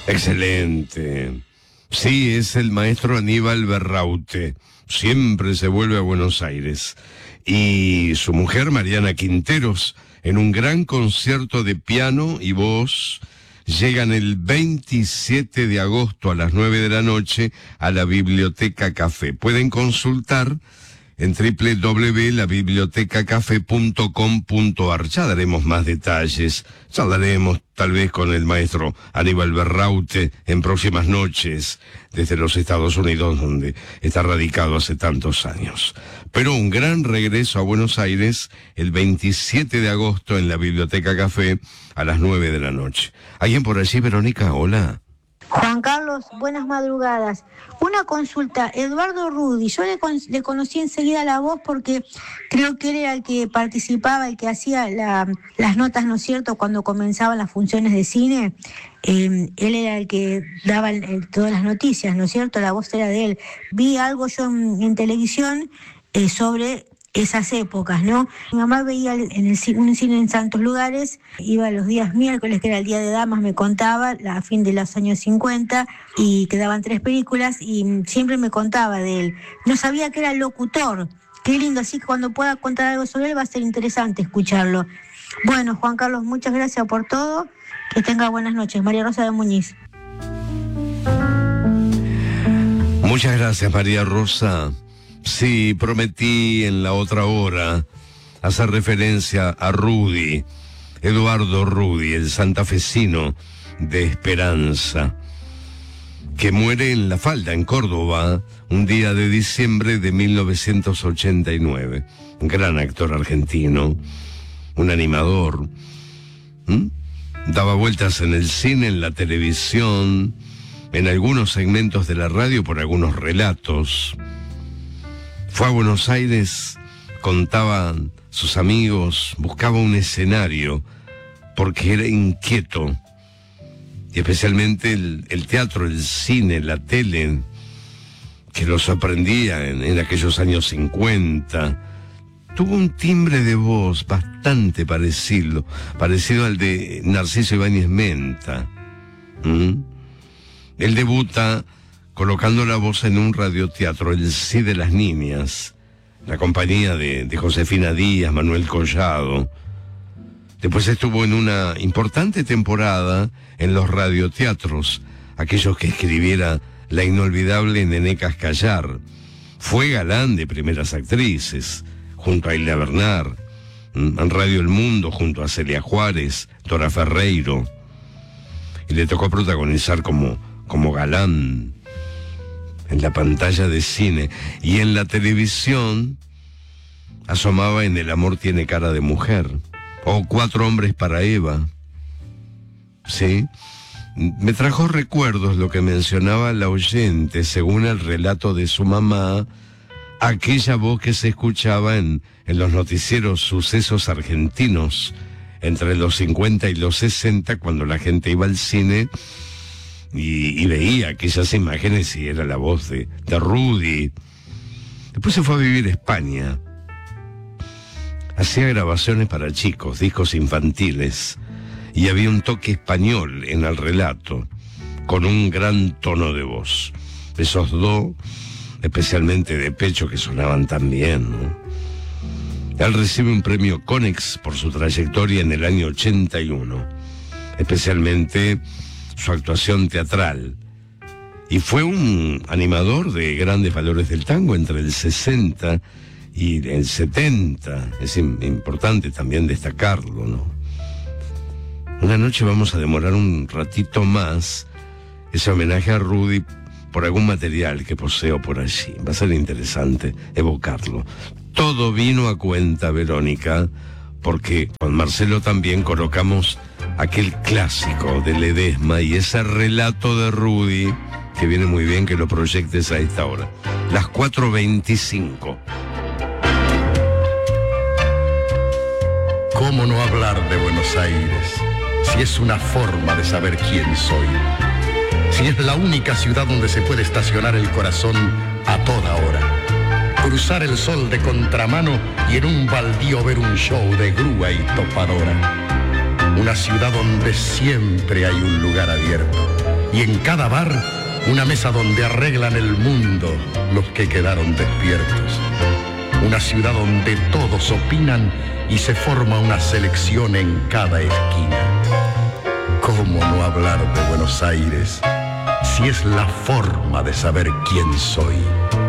Excelente. Sí, es el maestro Aníbal Berraute. Siempre se vuelve a Buenos Aires. Y su mujer, Mariana Quinteros, en un gran concierto de piano y voz, llegan el 27 de agosto a las 9 de la noche a la Biblioteca Café. Pueden consultar en www.labibliotecacafé.com.ar. Ya daremos más detalles, ya hablaremos tal vez con el maestro Aníbal Berraute en próximas noches desde los Estados Unidos, donde está radicado hace tantos años. Pero un gran regreso a Buenos Aires el 27 de agosto en la Biblioteca Café a las 9 de la noche. ¿Alguien por allí, Verónica? Hola. Juan Carlos, buenas madrugadas. Una consulta, Eduardo Rudi, yo le conocí enseguida la voz porque creo que él era el que participaba, el que hacía las notas, ¿no es cierto?, cuando comenzaban las funciones de cine. Él era el que daba todas las noticias, ¿no es cierto?, la voz era de él. Vi algo yo en televisión sobre esas épocas, ¿no? Mi mamá veía un cine en Santos Lugares, iba los días miércoles, que era el Día de Damas, me contaba, a fin de los años 50, y quedaban 3 películas, y siempre me contaba de él. No sabía que era locutor. Qué lindo, así que cuando pueda contar algo sobre él va a ser interesante escucharlo. Bueno, Juan Carlos, muchas gracias por todo, que tenga buenas noches. María Rosa de Muñiz. Muchas gracias, María Rosa. Sí, prometí en la otra hora hacer referencia a Rudi, Eduardo Rudi, el santafesino de Esperanza, que muere en La Falda, en Córdoba, un día de diciembre de 1989. Un gran actor argentino, un animador. Daba vueltas en el cine, en la televisión, en algunos segmentos de la radio por algunos relatos. Fue a Buenos Aires, contaban sus amigos, buscaba un escenario, porque era inquieto. Y especialmente el teatro, el cine, la tele, que lo sorprendía en aquellos años 50. Tuvo un timbre de voz bastante parecido al de Narciso Ibáñez Menta. Él debuta colocando la voz en un radioteatro, el Sí de las Niñas, la compañía de Josefina Díaz, Manuel Collado. Después estuvo en una importante temporada en los radioteatros, aquellos que escribiera la inolvidable Nené Cascallar. Fue galán de primeras actrices, junto a Hilda Bernard, en Radio El Mundo, junto a Celia Juárez, Dora Ferreiro. Y le tocó protagonizar como galán en la pantalla de cine, y en la televisión asomaba en El amor tiene cara de mujer, o 4 hombres para Eva. Sí, me trajo recuerdos lo que mencionaba la oyente, según el relato de su mamá, aquella voz que se escuchaba en los noticieros Sucesos Argentinos entre los 50 y los 60, cuando la gente iba al cine y veía aquellas imágenes y era la voz de Rudi. Después se fue a vivir a España. Hacía grabaciones para chicos, discos infantiles, y había un toque español en el relato, con un gran tono de voz. Esos dos, especialmente de pecho, que sonaban tan bien, ¿no? Él recibe un premio Conex por su trayectoria en el año 81, especialmente su actuación teatral, y fue un animador de grandes valores del tango entre el 60 y el 70, es importante también destacarlo, ¿no? Una noche vamos a demorar un ratito más ese homenaje a Rudi por algún material que poseo por allí, va a ser interesante evocarlo. Todo vino a cuenta, Verónica, porque con Marcelo también colocamos aquel clásico de Ledesma y ese relato de Rudi, que viene muy bien que lo proyectes a esta hora. Las 4:25. ¿Cómo no hablar de Buenos Aires, si es una forma de saber quién soy? Si es la única ciudad donde se puede estacionar el corazón a toda hora. Cruzar el sol de contramano y en un baldío ver un show de grúa y topadora. Una ciudad donde siempre hay un lugar abierto. y en cada bar una mesa donde arreglan el mundo los que quedaron despiertos. Una ciudad donde todos opinan y se forma una selección en cada esquina. ¿Cómo no hablar de Buenos Aires si es la forma de saber quién soy?